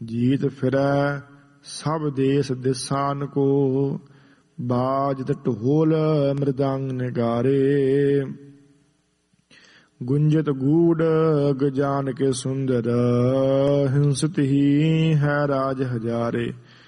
ਜੀਤ ਫਿਰੈ ਸਭ ਦੇਸ ਦਿਸਾਨ ਕੋ, ਬਾਜਤ ਢੋਲ ਮ੍ਰਿਦੰਗ ਨਿਗਾਰੇ। ਗੁੰਜਤ ਗੂੜ ਗਜਾਨ ਕੇ ਸੁੰਦਰ, ਹਿੰਸਤ ਹੀ ਹੈ ਰਾਜ ਹਜ਼ਾਰੇ।